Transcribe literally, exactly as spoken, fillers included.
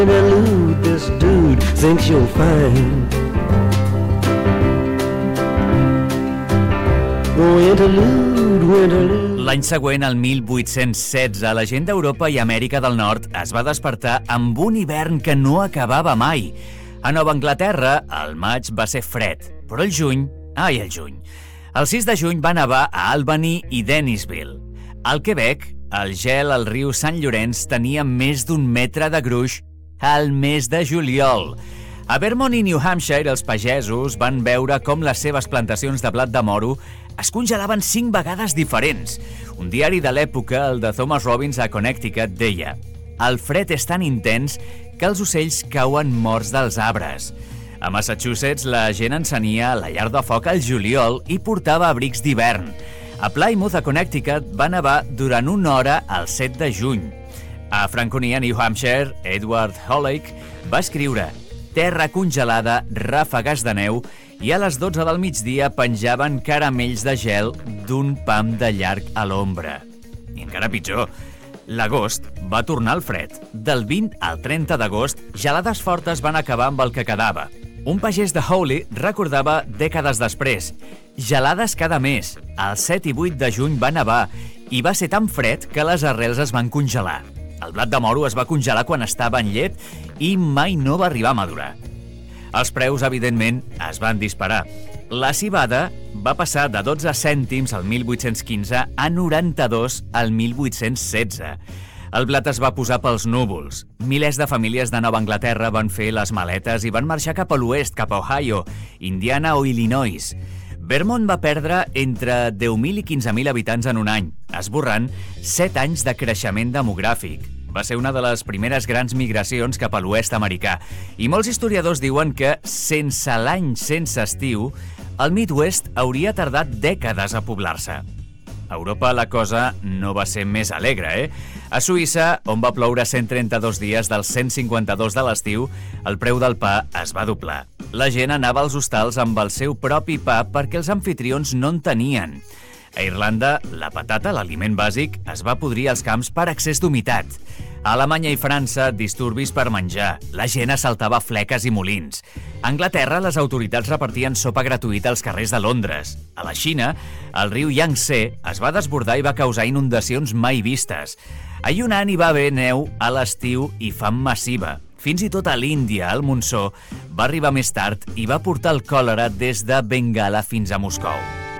Interlude, this dude thinks you'll find. Oh, interlude, interlude. L'any següent, el mil vuit-cents setze, la gent d'Europa i Amèrica del Nord es va despertar amb un hivern que no acabava mai. A Nova Anglaterra, el maig va ser fred, però el juny... Ai, el juny. El sis de juny va nevar a Albany i Dennisville. Al Quebec, el gel al riu Sant Llorenç tenia més d'un metre de gruix al mes de juliol. A Vermont i New Hampshire, els pagesos van veure com les seves plantacions de blat de moro es congelaven cinc vegades diferents. Un diari de l'època, el de Thomas Robbins a Connecticut, deia: «El fred és tan intens que els ocells cauen morts dels arbres». A Massachusetts, la gent encenia la llar de foc al juliol i portava abrics d'hivern. A Plymouth, a Connecticut, va nevar durant una hora el set de juny. A Franconia, New Hampshire, Edward Hollake va escriure: «Terra congelada, ràfegues de neu, i a les dotze del migdia penjaven caramells de gel d'un pam de llarg a l'ombra». I encara pitjor, l'agost va tornar al fred. Del vint al trenta d'agost, gelades fortes van acabar amb el que quedava. Un pagès de Hawley recordava dècades després: «Gelades cada mes. El set i vuit de juny va nevar i va ser tan fred que les arrels es van congelar. El blat de moro es va congelar quan estava en llet i mai no va arribar a madurar». Els preus, evidentment, es van disparar. La civada va passar de dotze cèntims al mil vuit-cents quinze a noranta-dos al mil vuit-cents setze. El blat es va posar pels núvols. Milers de famílies de Nova Anglaterra van fer les maletes i van marxar cap a l'oest, cap a Ohio, Indiana o Illinois. Vermont va perdre entre deu mil i quinze mil habitants en un any, esborrant set anys de creixement demogràfic. Va ser una de les primeres grans migracions cap a l'oest americà, i molts historiadors diuen que, sense l'any sense estiu, el Midwest hauria tardat dècades a poblar-se. A Europa la cosa no va ser més alegre, eh? A Suïssa, on va ploure cent trenta-dos dies dels cent cinquanta-dos de l'estiu, el preu del pa es va doblar. La gent anava als hostals amb el seu propi pa perquè els anfitrions no en tenien. A Irlanda, la patata, l'aliment bàsic, es va podrir als camps per excés d'humitat. A Alemanya i França, disturbis per menjar. La gent assaltava fleques i molins. A Anglaterra, les autoritats repartien sopa gratuïta als carrers de Londres. A la Xina, el riu Yangtze es va desbordar i va causar inundacions mai vistes. A Yunnan hi va haver neu a l'estiu i fam massiva. Fins i tot a l'Índia, el monsó, va arribar més tard i va portar el còlera des de Bengala fins a Moscou.